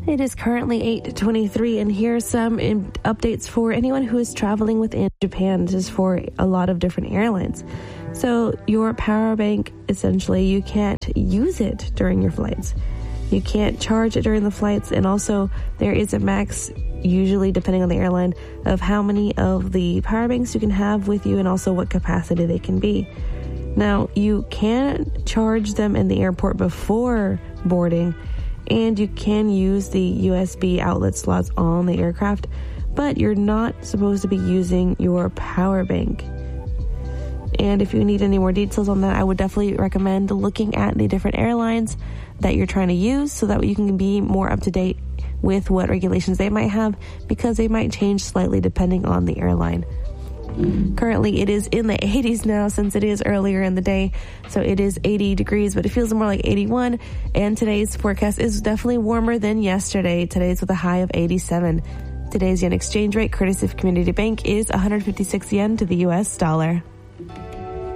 It is currently 8:23, and here's some updates for anyone who is traveling within Japan. This is for a lot of different airlines. So your power bank, essentially, you can't use it during your flights. You can't charge it during the flights, and also there is a max, usually depending on the airline, of how many of the power banks you can have with you and also what capacity they can be. Now, you can charge them in the airport before boarding, and you can use the USB outlet slots on the aircraft, but you're not supposed to be using your power bank. And if you need any more details on that, I would definitely recommend looking at the different airlines that you're trying to use so that you can be more up to date with what regulations they might have, because they might change slightly depending on the airline. Currently, it is in the 80s now since it is earlier in the day, so it is 80 degrees, but it feels more like 81, and today's forecast is definitely warmer than yesterday. Today's with a high of 87. Today's yen exchange rate, courtesy of Community Bank, is 156 yen to the U.S. dollar.